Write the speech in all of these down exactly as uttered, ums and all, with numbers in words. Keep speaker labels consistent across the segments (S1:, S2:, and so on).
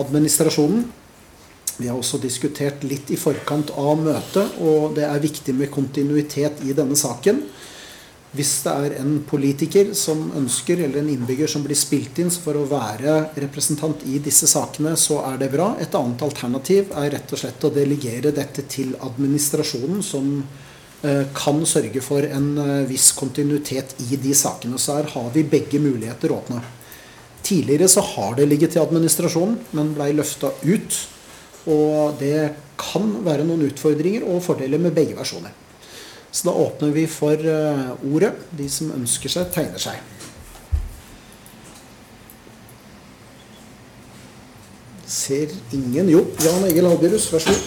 S1: administrasjonen. Vi har også diskutert litt i forkant av møtet, og det er viktig med kontinuitet i denne saken. Hvis det er en politiker som ønsker, eller en innbygger som blir spilt inn for å være representant i disse sakene, så er det bra. Et annet alternativ er rett og slett å delegere dette til administrasjonen, som eh, kan sørge for en eh, viss kontinuitet i de sakene. Så her har vi begge muligheter åpne. Tidligere så har det ligget til administrasjonen, men ble løftet ut. Og det kan være noen utfordringer og fordeler med begge versjoner. Så da åpner vi for ordet. De som ønsker seg, tegner seg. Ser ingen? Jo, Jan Egil Albirus, vær så god.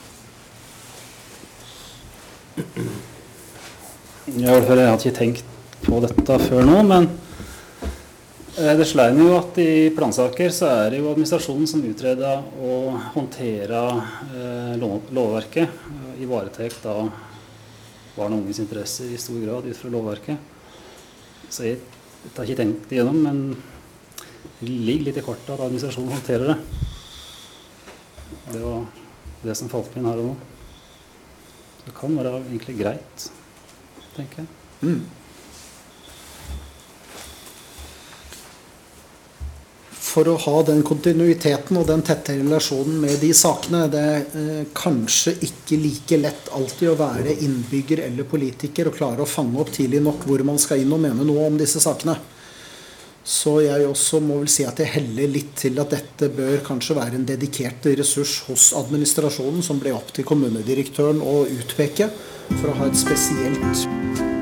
S2: Ja, jeg har ikke tenkt på dette før nå, men det slår jo at i plansaker så er det jo administrasjonen som utreder og håndterer eh, lov, lovverket, ivaretek da barn og unges interesser i stor grad ut fra lovverket. Så jeg, jeg har ikke tenkt igjennom, men det ligger litt i kortet at administrasjonen håndterer det. Det var det som falt meg inn her og nå. Det kan være egentlig greit, tenker jeg.
S1: Mm. For å ha den kontinuiteten og den tette relasjonen med de sakene, det er eh, kanskje ikke like lett alltid å være innbygger eller politiker og klare å fange opp tidlig nok hvor man skal inn og mene noe om disse sakene. Så jeg også må vel si at jeg heller litt til at dette bør kanskje være en dedikert ressurs hos administrasjonen, som blir opp til kommunedirektøren å utpeke for å ha et spesielt